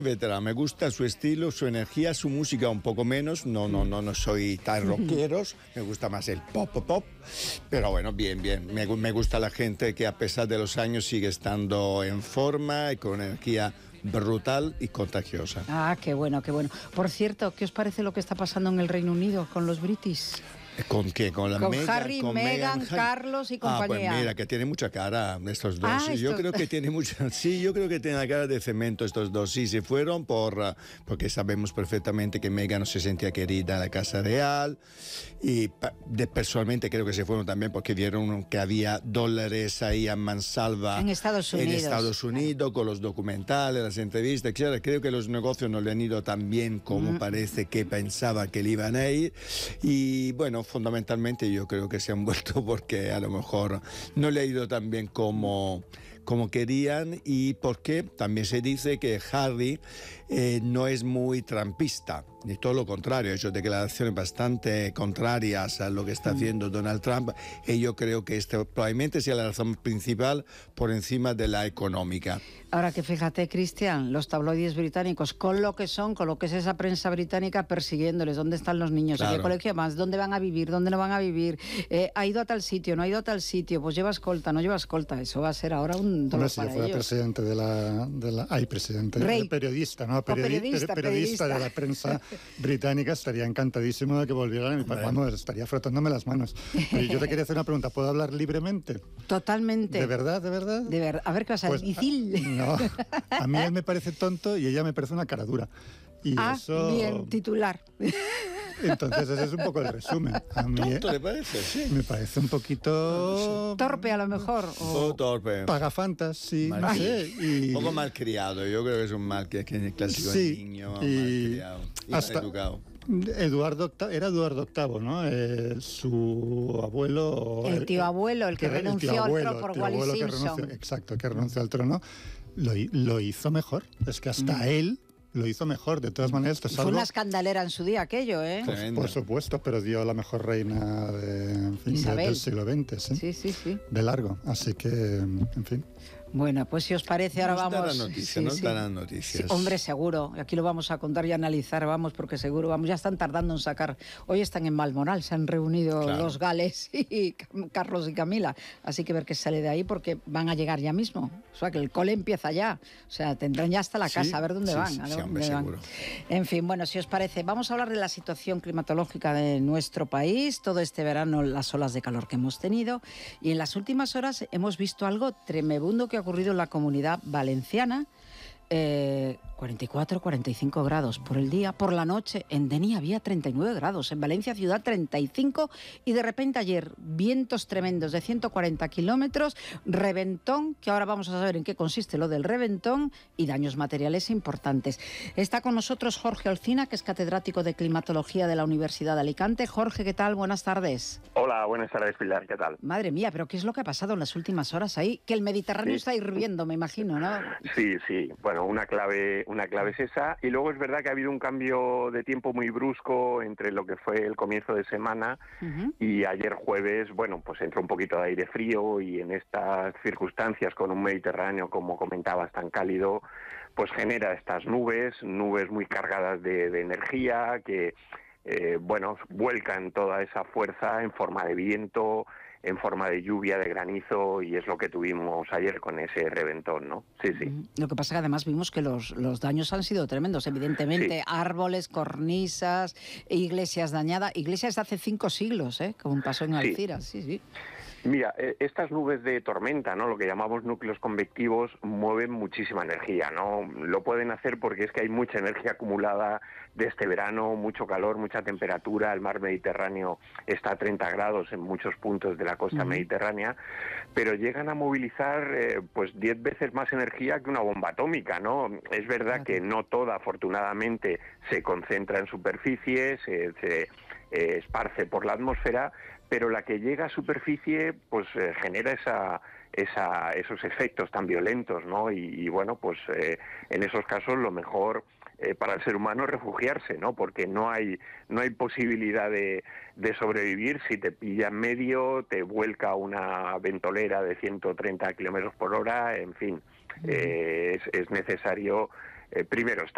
Veterano, me gusta su estilo, su energía, su música un poco menos, no soy tan rockeros, me gusta más el pop, pero bueno, bien, me gusta la gente que a pesar de los años sigue estando en forma y con energía brutal y contagiosa. Ah, qué bueno, qué bueno. Por cierto, ¿qué os parece lo que está pasando en el Reino Unido con los British? ¿Con qué? ¿Con la con Meghan? Harry, con Meghan, Carlos y compañía. Pues mira, que tiene mucha cara estos dos. Yo creo que tiene mucha... Sí, yo creo que tiene la cara de cemento estos dos. Sí, se fueron porque sabemos perfectamente que Meghan no se sentía querida en la Casa Real. Y personalmente creo que se fueron también porque vieron que había dólares ahí a mansalva en Estados Unidos, con los documentales, las entrevistas, etc. Creo que los negocios no le han ido tan bien como parece que pensaba que le iban a ir. Y bueno, fundamentalmente yo creo que se han vuelto porque a lo mejor no le ha ido tan bien como querían, y porque también se dice que Harry no es muy trumpista, ni todo lo contrario, ha hecho declaraciones bastante contrarias a lo que está haciendo Donald Trump, y yo creo que esta probablemente sea la razón principal por encima de la económica. Ahora que fíjate, Cristian, los tabloides británicos, con lo que es esa prensa británica persiguiéndoles, ¿dónde están los niños? Claro. ¿En qué colegio más? ¿Dónde van a vivir? ¿Dónde no van a vivir? ¿Ha ido a tal sitio? ¿No ha ido a tal sitio? Pues lleva escolta, no lleva escolta. Eso va a ser ahora un dolor si para yo fuera ellos. presidente periodista, ¿no? Periodista de la prensa británica, estaría encantadísimo de que volvieran a mi país. Vamos, estaría frotándome las manos. Pero yo te quería hacer una pregunta, ¿puedo hablar libremente? Totalmente. ¿De verdad? A ver qué vas a decir. No, a mí él me parece tonto y ella me parece una cara dura. Y eso... bien, titular. Entonces ese es un poco el resumen. A mí ¿Tonto le parece? Sí. me parece un poquito... Torpe a lo mejor. Torpe. Pagafantas, sí, no sé. Un poco malcriado, yo creo que es un mal que es el clásico del niño, malcriado, y maleducado. Eduardo VIII, ¿no? Su abuelo... El tío abuelo, el que renunció al trono por Wallis Simpson. Exacto, que renunció al trono. Lo hizo mejor. Es que hasta él lo hizo mejor. De todas maneras, fue una escandalera en su día aquello, ¿eh? Por supuesto, pero dio la mejor reina del siglo XX, ¿sí? Sí. De largo. Así que, en fin. Bueno, pues si os parece, ahora vamos... Nos darán noticias. Sí, hombre, seguro. Aquí lo vamos a contar y analizar, porque seguro, ya están tardando en sacar... Hoy están en Balmoral, se han reunido los Gales y Carlos y Camila. Así que ver qué sale de ahí, porque van a llegar ya mismo. O sea, que el cole empieza ya. O sea, tendrán ya hasta la casa, a ver dónde van. Seguro. En fin, bueno, si os parece, vamos a hablar de la situación climatológica de nuestro país. Todo este verano, las olas de calor que hemos tenido. Y en las últimas horas hemos visto algo tremebundo que ha ocurrido en la Comunidad Valenciana. 44, 45 grados por el día. Por la noche en Denia había 39 grados, en Valencia ciudad 35, y de repente ayer vientos tremendos de 140 kilómetros, reventón, que ahora vamos a saber en qué consiste lo del reventón, y daños materiales importantes. Está con nosotros Jorge Olcina, que es catedrático de climatología de la Universidad de Alicante. Jorge, ¿qué tal? Buenas tardes. Hola, buenas tardes, Pilar, ¿qué tal? Madre mía, pero ¿qué es lo que ha pasado en las últimas horas ahí? Que el Mediterráneo está hirviendo, me imagino, ¿no? Sí. Bueno, una clave es esa, y luego es verdad que ha habido un cambio de tiempo muy brusco entre lo que fue el comienzo de semana y ayer jueves. Bueno, pues entró un poquito de aire frío, y en estas circunstancias con un Mediterráneo, como comentabas, tan cálido, pues genera estas nubes muy cargadas de energía que vuelcan toda esa fuerza en forma de viento, en forma de lluvia, de granizo, y es lo que tuvimos ayer con ese reventón, ¿no? Sí. Lo que pasa que además vimos que los daños han sido tremendos, evidentemente. Sí. Árboles, cornisas, iglesias dañadas, iglesias de hace 5 siglos, como pasó en Algeciras, sí. Mira, estas nubes de tormenta, ¿no?, lo que llamamos núcleos convectivos, mueven muchísima energía, ¿no? Lo pueden hacer porque es que hay mucha energía acumulada de este verano, mucho calor, mucha temperatura. El mar Mediterráneo está a 30 grados en muchos puntos de la costa mediterránea, pero llegan a movilizar pues 10 veces más energía que una bomba atómica, ¿no? Es verdad que no toda, afortunadamente, se concentra en superficie, se esparce por la atmósfera, pero la que llega a superficie pues genera esos efectos tan violentos, ¿no? Y bueno, pues en esos casos lo mejor para el ser humano es refugiarse, ¿no? Porque no hay posibilidad de sobrevivir. Si te pilla en medio, te vuelca una ventolera de 130 kilómetros por hora, en fin, es necesario primero estar